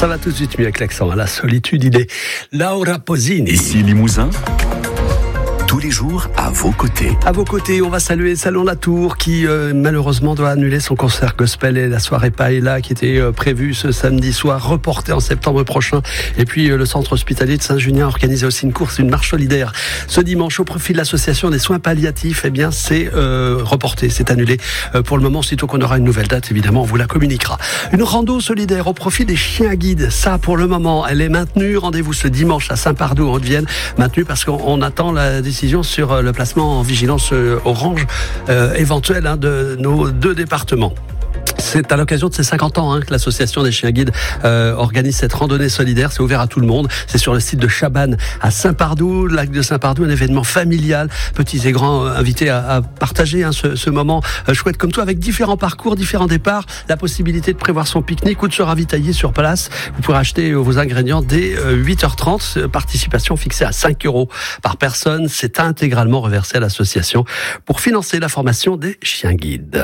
Ça va tout de suite mieux avec l'accent. À la solitude, il est Laura Pausini. Ici Limousin, tous les jours à vos côtés. À vos côtés, on va saluer Salon La Tour qui malheureusement doit annuler son concert gospel et la soirée Paella qui était prévue ce samedi soir, reportée en septembre prochain. Et puis le centre hospitalier de Saint-Junien a organisé aussi une course, une marche solidaire ce dimanche au profit de l'association des soins palliatifs. Eh bien c'est reporté, c'est annulé pour le moment. Sitôt qu'on aura une nouvelle date, évidemment, on vous la communiquera. Une rando solidaire au profit des chiens guides. Ça, pour le moment, elle est maintenue. Rendez-vous ce dimanche à Saint-Pardoux en Haute-Vienne. Maintenue parce qu'on attend la décision sur le placement en vigilance orange éventuel de nos deux départements. C'est à l'occasion de ses 50 ans que l'association des chiens guides organise cette randonnée solidaire. C'est ouvert à tout le monde. C'est sur le site de Chabannes à Saint-Pardoux, le lac de Saint-Pardoux, un événement familial, petits et grands invités à partager ce moment chouette comme tout, avec différents parcours, différents départs, la possibilité de prévoir son pique-nique ou de se ravitailler sur place. Vous pourrez acheter vos ingrédients dès 8h30. Participation fixée à 5 € par personne. C'est intégralement reversé à l'association pour financer la formation des chiens guides.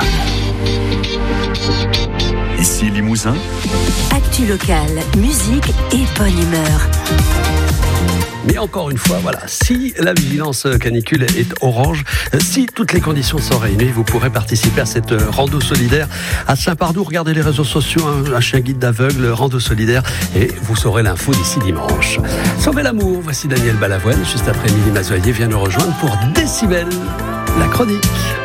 Ici Limousin, actu locale, musique et bonne humeur. Mais encore une fois, voilà, si la vigilance canicule est orange, si toutes les conditions sont réunies, vous pourrez participer à cette rando solidaire à Saint-Pardoux. Regardez les réseaux sociaux, un chien guide d'aveugle, rando solidaire, et vous saurez l'info d'ici dimanche. Sauvez l'amour, voici Daniel Balavoine, juste après Émilie Mazoyer vient nous rejoindre pour Décibel, la chronique.